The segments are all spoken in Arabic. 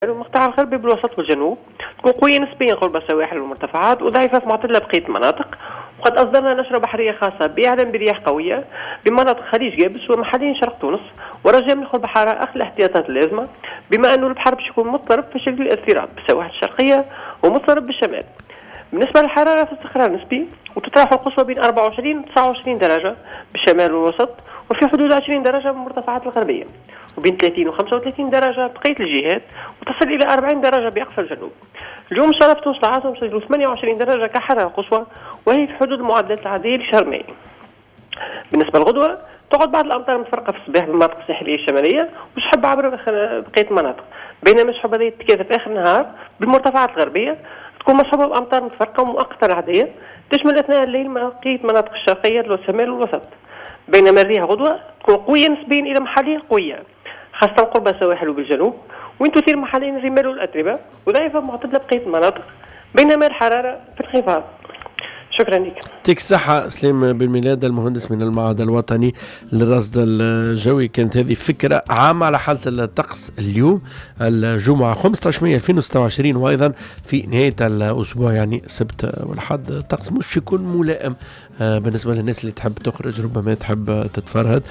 المقطع الغربي بالوسط والجنوب تكون قوية نسبيا قرب السواحل والمرتفعات وضعيفة في معتدلة بقية المناطق. وقد أصدرنا نشرة بحرية خاصة بإعلام برياح قوية بمناطق خليج جابس ومحليا شرق تونس، ورجاء من البحارة أخذ الاحتياطات اللازمة بما أنه البحر باش يكون مضطرب في شكل الاضطراب بالسواحل الشرقية ومضطرب بالشمال. بالنسبة للحرارة في استقرار نسبي، وتتراوح القصوى بين 24 و 29 درجة بالشمال والوسط، وفي حدود 20 درجة بالمرتفعات الغربية، وبين 30 و 35 درجة بقية الجهات، وتصل إلى 40 درجة بأقصى الجنوب. اليوم إن شاء الله في تونس العاصمة سجلوا 28 درجة كحرارة قصوى، وهي في حدود المعدلات العادية لشهر ماي. بالنسبة للغدوة تقعد بعض الأمطار متفرقة في الصباح بالمناطق الساحلية الشمالية وسحب عبر بقية المناطق، بينما السحب هذه تتكاثر في آخر النهار بالمرتفعات الغربية، تكون مصحوبة بأمطار متفرقة ومؤقتة عادية تشمل أثناء الليل بقية المناطق الشرقية والشمال والوسط. بينما الرياح غدوة تكون قوية نسبيا إلى محليا قوية، خاصة قرب السواحل وبالجنوب، وين تثير محليا الرمال والأتربة، وضعيفة معتدلة بقية المناطق، بينما الحرارة في انخفاض. شكرا لك. يعطيك الصحة سليم بن ميلاد، المهندس من المعهد الوطني للرصد الجوي. كانت هذه فكرة عامة على حالة الطقس اليوم الجمعة 15 مايو 2026، وأيضا في نهاية الأسبوع يعني السبت والأحد الطقس مش يكون ملائم بالنسبة للناس اللي تحب تخرج، ربما تحب تتفرهد.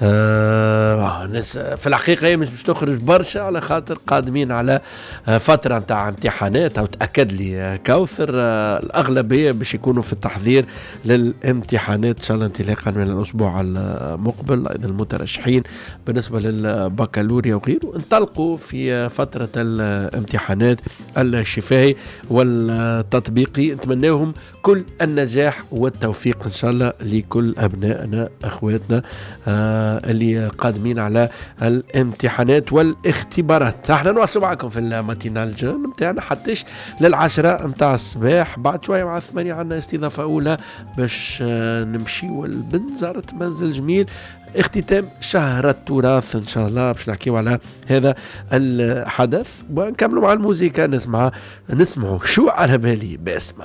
الناس في الحقيقة هي مش تخرج برشا على خاطر قادمين على فترة متاع امتحانات، أو تأكد لي كوثر الأغلبية باش يكونوا في التحضير للامتحانات إن شاء الله انطلاقا من الأسبوع المقبل. أيضا المترشحين بالنسبة للبكالوريا وغيره انطلقوا في فترة الامتحانات الشفهي والتطبيقي. نتمناهم كل النجاح والتوفيق إن شاء الله لكل أبنائنا أخواتنا اللي قادمين على الامتحانات والاختبارات. احنا نواصل معكم في الماتينال جون متاعنا حتىش لل10 متاع الصباح. بعد شوية مع 8 عنا استضافة أولى باش نمشي والبنزرة منزل جميل، اختتام شهر التراث إن شاء الله، باش نحكيو على هذا الحدث ونكملوا مع الموسيقى. نسمعوا شو على بالي باسمه.